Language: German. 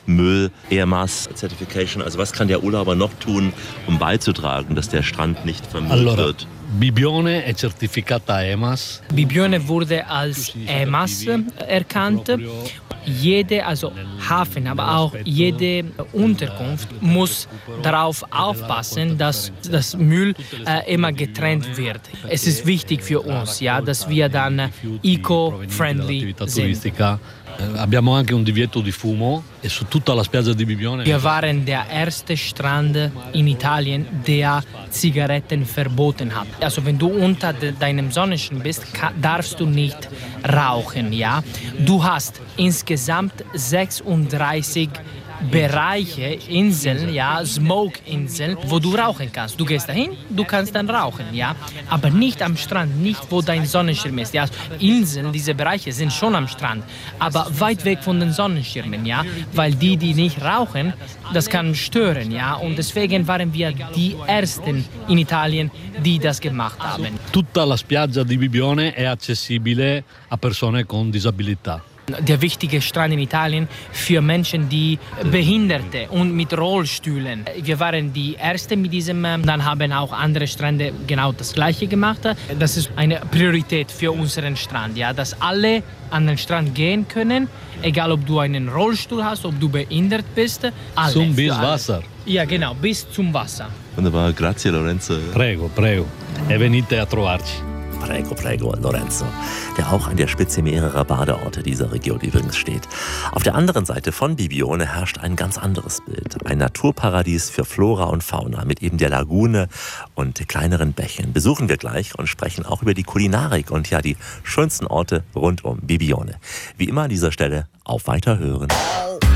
Müll, EMAS Certification. Also was kann der Urlauber noch tun, um beizutragen, dass der Strand nicht vermüllt wird? Bibione è certificata EMAS. Bibione wurde als EMAS erkannt. Jede, also Hafen, aber auch jede Unterkunft muss darauf aufpassen, dass das Müll immer getrennt wird. Es ist wichtig für uns, ja, dass wir dann eco-friendly sind. Abbiamo anche un divieto di fumo e su tutta la spiaggia di Bibione. Wir waren der erste Strand in Italien, der Zigaretten verboten hat. Also wenn du unter deinem Sonnenschein bist, darfst du nicht rauchen, ja. Du hast insgesamt 36 Bereiche, Inseln, ja, Smoke-Inseln, wo du rauchen kannst. Du gehst dahin, du kannst dann rauchen, ja, aber nicht am Strand, nicht wo dein Sonnenschirm ist. Ja, Inseln, diese Bereiche sind schon am Strand, aber weit weg von den Sonnenschirmen, ja, weil die nicht rauchen, das kann stören, ja, und deswegen waren wir die Ersten in Italien, die das gemacht haben. Tutta la spiaggia di Bibione è accessibile a persone con disabilità. Der wichtige Strand in Italien für Menschen, die Behinderte und mit Rollstühlen. Wir waren die Ersten mit diesem, dann haben auch andere Strände genau das Gleiche gemacht. Das ist eine Priorität für unseren Strand, ja, dass alle an den Strand gehen können, egal ob du einen Rollstuhl hast, ob du behindert bist. Alle, Zum bis Wasser. Ja, genau, bis zum Wasser. Wunderbar, grazie Lorenzo. Prego, prego. E venite a trovarci. Prego, prego, Lorenzo, der auch an der Spitze mehrerer Badeorte dieser Region übrigens steht. Auf der anderen Seite von Bibione herrscht ein ganz anderes Bild. Ein Naturparadies für Flora und Fauna mit eben der Lagune und kleineren Bächen. Besuchen wir gleich und sprechen auch über die Kulinarik und ja, die schönsten Orte rund um Bibione. Wie immer an dieser Stelle auf Weiterhören.